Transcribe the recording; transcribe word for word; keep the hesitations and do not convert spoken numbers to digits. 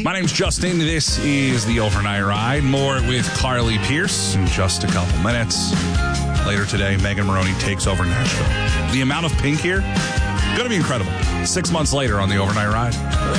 My name's Justin. This is the Overnight Ride. More with Carly Pierce in just a couple minutes. Later today, Megan Maroney takes over Nashville. The amount of pink here, going to be incredible. Six months later on the Overnight Ride.